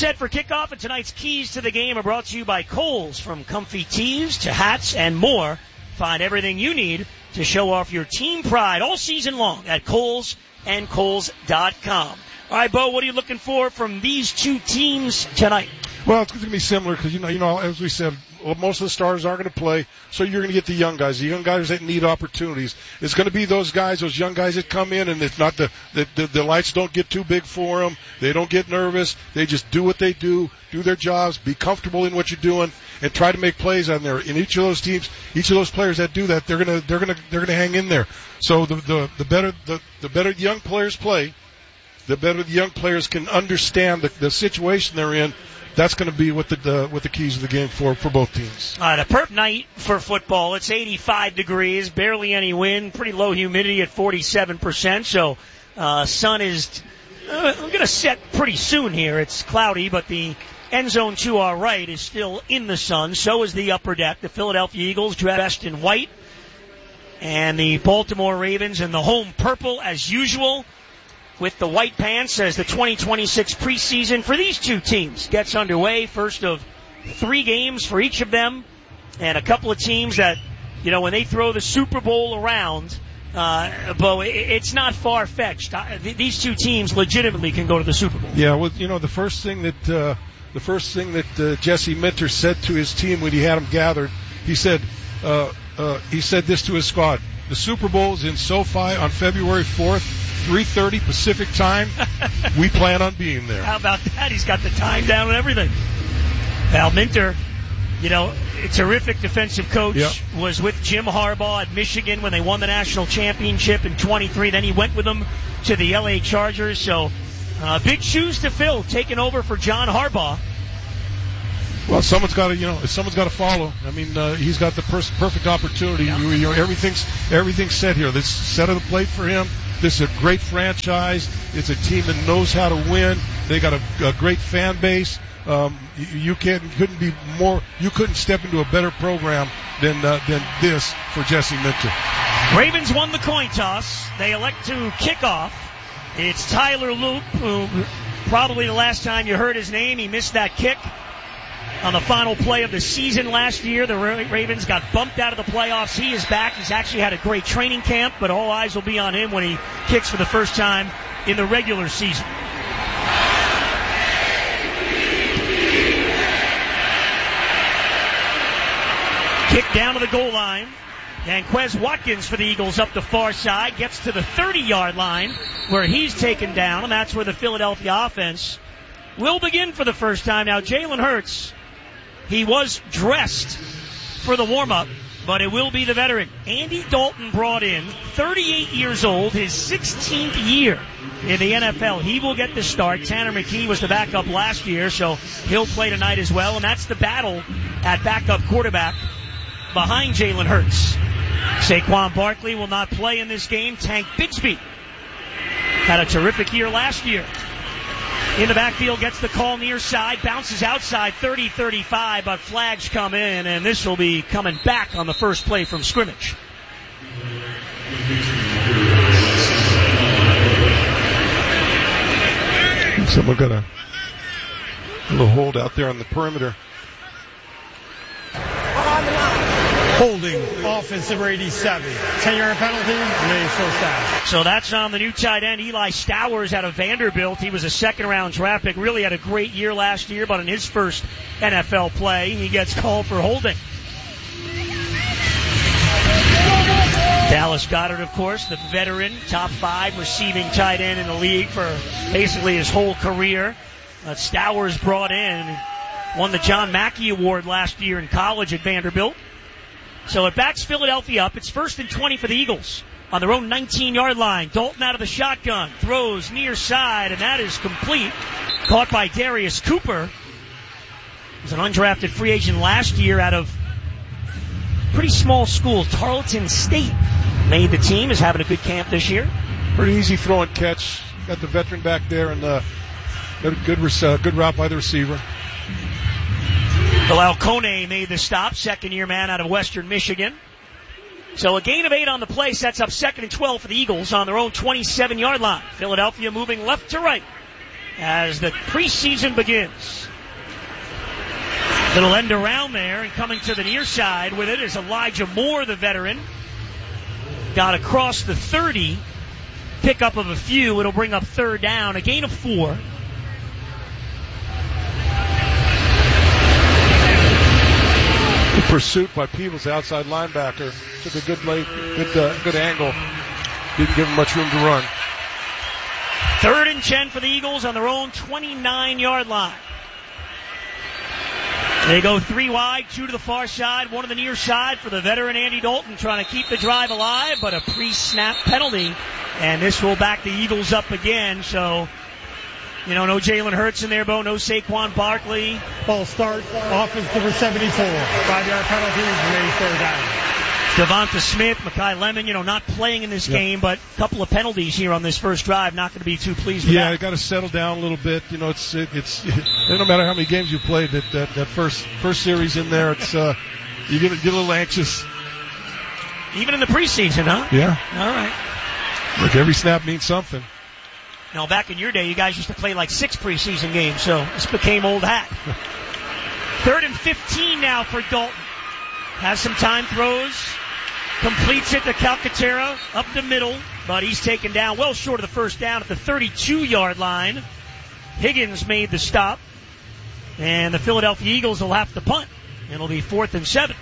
set for kickoff, and tonight's keys to the game are brought to you by Kohl's. From comfy tees to hats and more, find everything you need to show off your team pride all season long at Kohl's and Kohls.com. All right, Bo, what are you looking for from these two teams tonight? Well, it's going to be similar because, you know, as we said, most of the stars aren't going to play, so you're going to get the young guys that need opportunities. It's going to be those young guys that come in, and it's not the lights don't get too big for them. They don't get nervous. They just do what they do their jobs, be comfortable in what you're doing, and try to make plays on there. In each of those teams, each of those players that do that, they're going to hang in there. So the better young players play, the better the young players can understand the situation they're in. That's going to be what the keys of the game for both teams. All right, a perp night for football. It's 85 degrees, barely any wind, pretty low humidity at 47%. So sun is going to set pretty soon here. It's cloudy, but the end zone to our right is still in the sun. So is the upper deck. The Philadelphia Eagles dressed in white, and the Baltimore Ravens in the home purple as usual, with the white pants as the 2026 preseason for these two teams gets underway. First of 3 games for each of them, and a couple of teams that, you know, when they throw the Super Bowl around, Bo, it's not far-fetched. These two teams legitimately can go to the Super Bowl. Yeah, well, you know, the first thing that Jesse Minter said to his team when he had them gathered, he said this to his squad: the Super Bowl is in SoFi on February 4th. 3:30 Pacific time. We plan on being there. How about that? He's got the time down and everything. Al Minter, you know, a terrific defensive coach, was with Jim Harbaugh at Michigan when they won the national championship in 23. Then he went with them to the LA Chargers. So big shoes to fill, taking over for John Harbaugh. Well, someone's got to follow. I mean, he's got the perfect opportunity. Yeah. You know, everything's set here. This is set of the plate for him. This is a great franchise. It's a team that knows how to win. They got a great fan base. You couldn't step into a better program than this for Jesse Minter. Ravens won the coin toss. They elect to kick off. It's Tyler Loop, who probably the last time you heard his name, he missed that kick on the final play of the season last year. The Ravens got bumped out of the playoffs. He is back. He's actually had a great training camp, but all eyes will be on him when he kicks for the first time in the regular season. Kick down to the goal line. And Quez Watkins for the Eagles up the far side, gets to the 30-yard line where he's taken down, and that's where the Philadelphia offense will begin for the first time. Now, Jalen Hurts, he was dressed for the warm-up, but it will be the veteran. Andy Dalton brought in, 38 years old, his 16th year in the NFL. He will get the start. Tanner McKee was the backup last year, so he'll play tonight as well. And that's the battle at backup quarterback behind Jalen Hurts. Saquon Barkley will not play in this game. Tank Bigsby had a terrific year last year. In the backfield, gets the call near side, bounces outside 30-35, but flags come in, and this will be coming back on the first play from scrimmage. Someone got a little hold out there on the perimeter. Holding, offensive 87. 10-yard penalty, remains first down. So that's on the new tight end, Eli Stowers out of Vanderbilt. He was a second-round draft pick. Really had a great year last year, but in his first NFL play, he gets called for holding. Dallas Goedert, of course, the veteran, top 5 receiving tight end in the league for basically his whole career. Stowers brought in, won the John Mackey Award last year in college at Vanderbilt. So it backs Philadelphia up. It's 1st and 20 for the Eagles on their own 19-yard line. Dalton out of the shotgun, throws near side, and that is complete. Caught by Darius Cooper. He was an undrafted free agent last year out of pretty small school, Tarleton State. Made the team, is having a good camp this year. Pretty easy throw and catch. Got the veteran back there, and got a good route by the receiver. Bilal Kone made the stop, second-year man out of Western Michigan. So a gain of 8 on the play sets up 2nd and 12 for the Eagles on their own 27-yard line. Philadelphia moving left to right. as the preseason begins. Little end around there, and coming to the near side with it is Elijah Moore, the veteran. Got across the 30. Pickup of a few. It'll bring up third down. A gain of 4. The pursuit by Peebles, the outside linebacker. Took a good angle. Didn't give him much room to run. 3rd and 10 for the Eagles on their own 29-yard line. They go 3 wide, 2 to the far side, 1 to the near side for the veteran Andy Dalton, trying to keep the drive alive, but a pre-snap penalty. And this will back the Eagles up again. So, no Jalen Hurts in there, Bo, no Saquon Barkley. Ball start, offense number 74. 5-yard penalty, remaining third down. Devonta Smith, Mekhi Lemon, not playing in this game, but a couple of penalties here on this first drive. Not going to be too pleased with that. Yeah, got to settle down a little bit. It's no matter how many games you played, that first series in there, it's you get a little anxious. Even in the preseason, huh? Yeah. All right. Look, every snap means something. Now, back in your day, you guys used to play like 6 preseason games, so this became old hat. 3rd and 15 now for Dalton. Has some time, throws, completes it to Calcaterra up the middle, but he's taken down well short of the first down at the 32-yard line. Higgins made the stop, and the Philadelphia Eagles will have to punt. It'll be 4th and 7.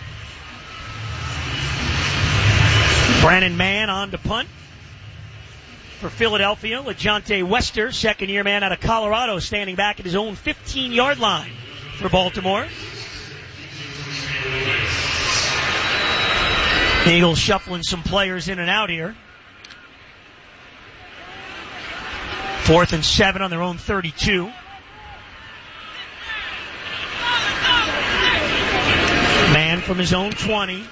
Brandon Mann on to punt for Philadelphia. LeJontay Wester, second-year man out of Colorado, standing back at his own 15-yard line for Baltimore. Eagles shuffling some players in and out here. 4th and 7 on their own 32. Man from his own 20.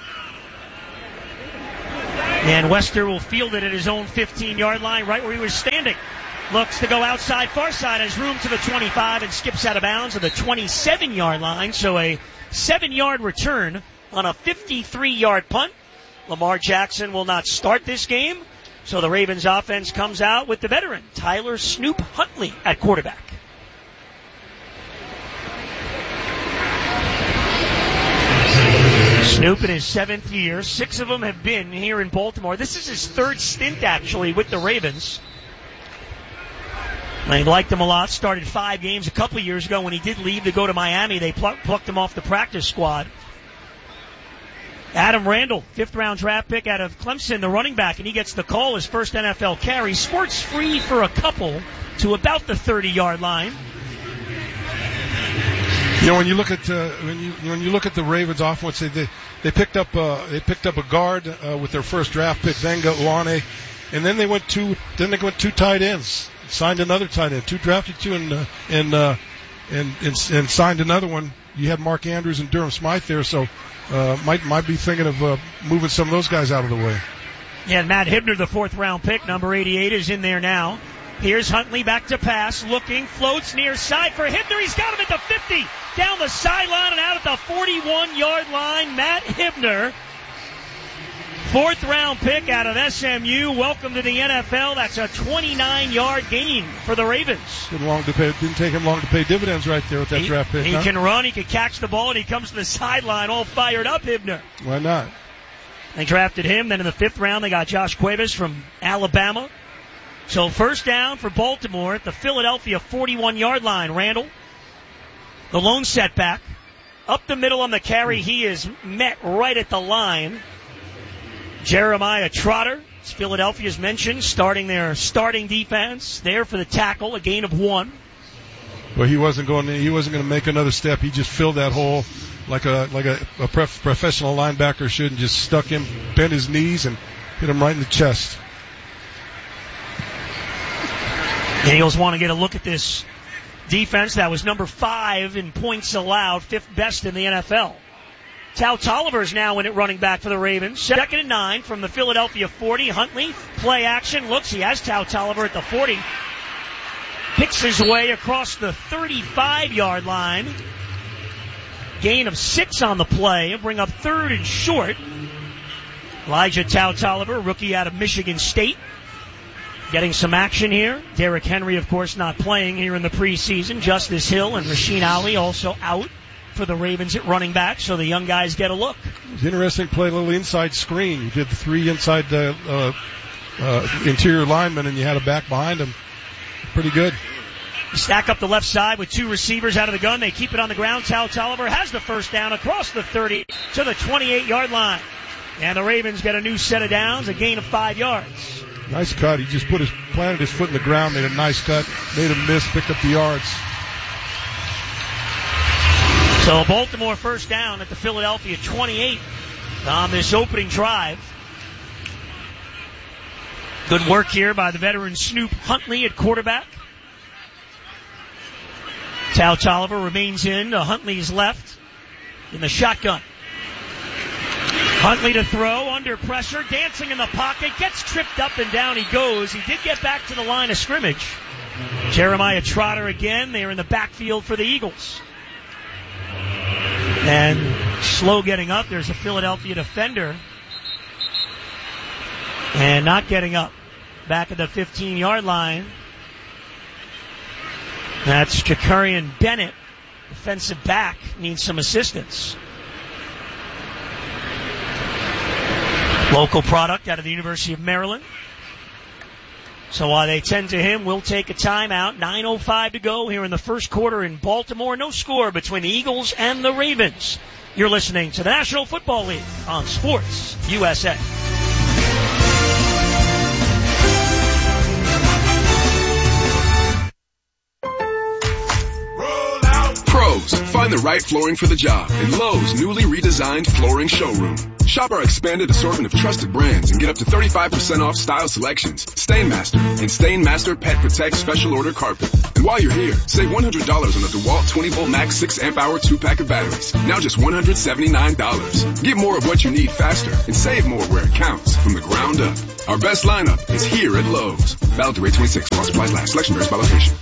And Wester will field it at his own 15-yard line, right where he was standing. Looks to go outside, far side, has room to the 25 and skips out of bounds at the 27-yard line. So a 7-yard return on a 53-yard punt. Lamar Jackson will not start this game, so the Ravens offense comes out with the veteran, Tyler Snoop Huntley, at quarterback. Snoop in his 7th year. 6 of them have been here in Baltimore. This is his 3rd stint, actually, with the Ravens. I liked him a lot. Started 5 games a couple of years ago. When he did leave to go to Miami, they plucked him off the practice squad. Adam Randall, 5th-round draft pick out of Clemson, the running back, and he gets the call, his first NFL carry. Sports free for a couple to about the 30-yard line. When you look at when you look at the Ravens offense, they picked up a guard with their first draft pick, Zenga Uane, and then they went 2 tight ends, signed another tight end, 2 drafted 2 and signed another one. You had Mark Andrews and Durham Smythe there, so might be thinking of moving some of those guys out of the way. Yeah, Matt Hibner, the 4th-round pick, number 88, is in there now. Here's Huntley back to pass, looking, floats near side for Hibner. He's got him at the 50, down the sideline and out at the 41-yard line. Matt Hibner, 4th-round pick out of SMU. Welcome to the NFL. That's a 29-yard gain for the Ravens. Didn't take him long to pay dividends right there with that draft pick. He can run, he can catch the ball, and he comes to the sideline all fired up, Hibner. Why not? They drafted him. Then in the 5th round, they got Josh Cuevas from Alabama. So first down for Baltimore at the Philadelphia 41-yard line. Randall, the lone setback. Up the middle on the carry, he is met right at the line. Jeremiah Trotter, as Philadelphia's mentioned, starting their starting defense there for the tackle, a gain of 1. Well, he wasn't going to make another step. He just filled that hole like a professional linebacker should, and just stuck him, bent his knees, and hit him right in the chest. The Eagles want to get a look at this defense that was number 5 in points allowed, 5th best in the NFL. Tao Tolliver is now in at running back for the Ravens. 2nd and 9 from the Philadelphia 40. Huntley, play action, looks, he has Tao Tolliver at the 40. Picks his way across the 35-yard line. Gain of 6 on the play. Bring up 3rd and short. Elijah Tao Tolliver, rookie out of Michigan State. getting some action here. Derrick Henry, of course, not playing here in the preseason. Justice Hill and Rasheen Ali also out for the Ravens at running back, so the young guys get a look. It's interesting to play a little inside screen. You did the 3 inside interior linemen, and you had a back behind them. Pretty good. Stack up the left side with 2 receivers out of the gun. They keep it on the ground. Tal Tolliver has the first down across the 30 to the 28-yard line. And the Ravens get a new set of downs, a gain of 5 yards. Nice cut. He just planted his foot in the ground, made a nice cut, made a miss, picked up the yards. So Baltimore first down at the Philadelphia 28 on this opening drive. Good work here by the veteran Snoop Huntley at quarterback. Tal Tolliver remains in to Huntley's left in the shotgun. Huntley to throw, under pressure, dancing in the pocket, gets tripped up and down he goes. He did get back to the line of scrimmage. Jeremiah Trotter again, they're in the backfield for the Eagles. And slow getting up, there's a Philadelphia defender. And not getting up. Back at the 15-yard line. That's Jakarian Bennett, defensive back, needs some assistance. Local product out of the University of Maryland. So while they tend to him, we'll take a timeout. 9:05 to go here in the first quarter in Baltimore. No score between the Eagles and the Ravens. You're listening to the National Football League on Sports USA. Pros, find the right flooring for the job in Lowe's newly redesigned flooring showroom. Shop our expanded assortment of trusted brands and get up to 35% off style selections, Stainmaster, and Stainmaster Pet Protect Special Order Carpet. And while you're here, save $100 on the DeWalt 20-volt max 6-amp-hour 2-pack of batteries. Now just $179. Get more of what you need faster and save more where it counts from the ground up. Our best lineup is here at Lowe's. Valid through 8/26 while supplies last. Selection varies by location.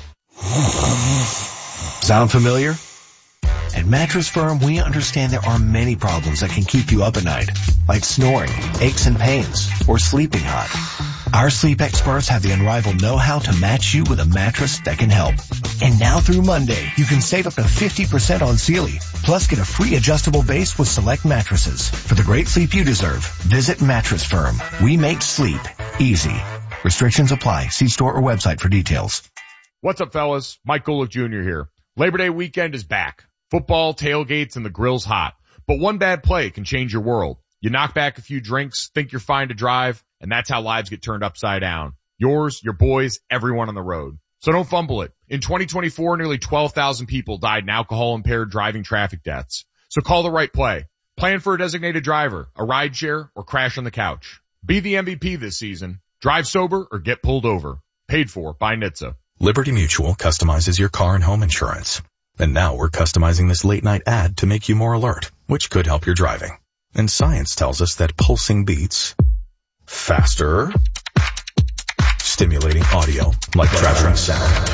Sound familiar? At Mattress Firm, we understand there are many problems that can keep you up at night, like snoring, aches and pains, or sleeping hot. Our sleep experts have the unrivaled know-how to match you with a mattress that can help. And now through Monday, you can save up to 50% on Sealy, plus get a free adjustable base with select mattresses. For the great sleep you deserve, visit Mattress Firm. We make sleep easy. Restrictions apply. See store or website for details. What's up, fellas? Mike Golick Jr. here. Labor Day weekend is back. Football, tailgates, and the grill's hot. But one bad play can change your world. You knock back a few drinks, think you're fine to drive, and that's how lives get turned upside down. Yours, your boys, everyone on the road. So don't fumble it. In 2024, nearly 12,000 people died in alcohol-impaired driving traffic deaths. So call the right play. Plan for a designated driver, a rideshare, or crash on the couch. Be the MVP this season. Drive sober or get pulled over. Paid for by NHTSA. Liberty Mutual customizes your car and home insurance. And now we're customizing this late-night ad to make you more alert, which could help your driving. And science tells us that pulsing beats faster, stimulating audio like traveling sound,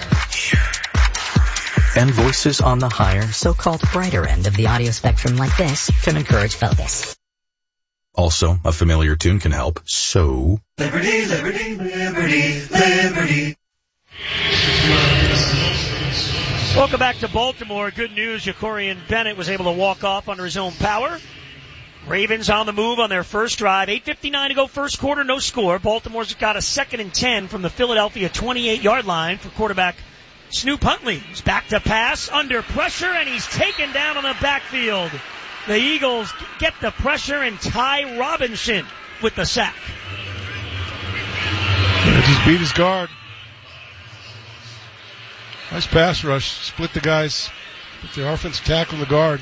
and voices on the higher, so-called brighter end of the audio spectrum like this can encourage focus. Also, a familiar tune can help, so... Liberty, liberty, liberty, liberty. Welcome back to Baltimore. Good news, Jakarian Bennett was able to walk off under his own power. Ravens on the move on their first drive. 8:59 to go first quarter, no score. Baltimore's got a 2nd and 10 from the Philadelphia 28-yard line for quarterback Snoop Huntley. He's back to pass, under pressure, and he's taken down on the backfield. The Eagles get the pressure, and Ty Robinson with the sack. Yeah, just beat his guard. Nice pass rush. Split the guys. Put the offensive tackle in the guard.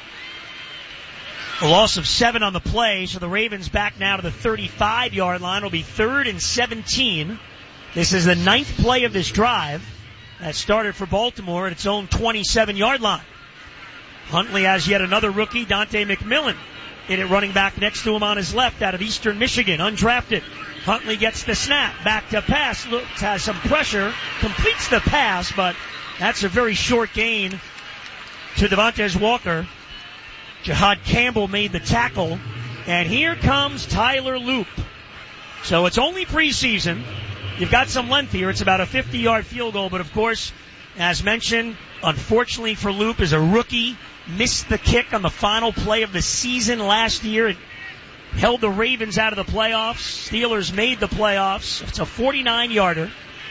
A loss of 7 on the play, so the Ravens back now to the 35-yard line. It'll be 3rd and 17. This is the 9th play of this drive that started for Baltimore at its own 27-yard line. Huntley has yet another rookie, Dante McMillan, in at running back next to him on his left out of Eastern Michigan, undrafted. Huntley gets the snap, back to pass, looks, has some pressure, completes the pass, but that's a very short gain to Devontae Walker. Jihad Campbell made the tackle, and here comes Tyler Loop. So it's only preseason, you've got some length here. It's about a 50-yard field goal, but of course, as mentioned, unfortunately for Loop, as a rookie, missed the kick on the final play of the season last year. It held the Ravens out of the playoffs. Steelers made the playoffs. It's a 49-yarder.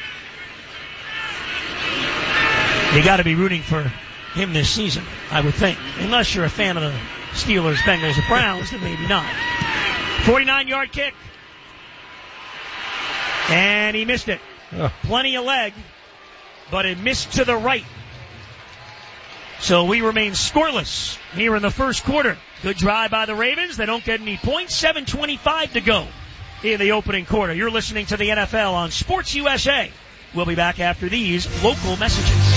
You got to be rooting for him this season, I would think. Unless you're a fan of the Steelers, Bengals, or Browns, then maybe not. 49-yard kick. And he missed it. Plenty of leg, but it missed to the right. So we remain scoreless here in the first quarter. Good drive by the Ravens. They don't get any points. 7:25 to go in the opening quarter. You're listening to the NFL on Sports USA. We'll be back after these local messages.